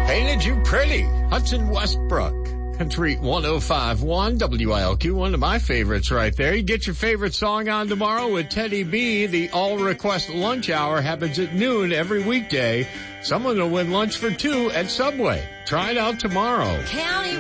Painted You Pretty, Hudson Westbrook. Country 105.1 WILQ, one of my favorites right there. You get your favorite song on tomorrow with Teddy B. The All Request Lunch Hour happens at noon every weekday. Someone will win lunch for two at Subway. Try it out tomorrow. County